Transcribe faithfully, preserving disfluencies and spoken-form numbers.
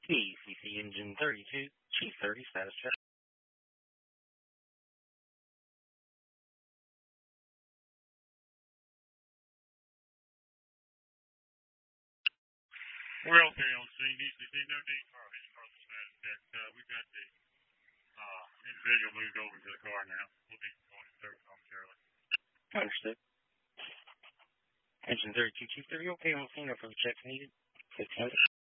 P C C Engine thirty-two, Chief thirty, status check. We're okay on scene. D C C, no need for any further status check. Uh, we've got the uh, individual moved over to the car now. We'll be going to service momentarily. Understood. Engine thirty-two, Chief thirty, okay on scene. No further checks needed. fifteen.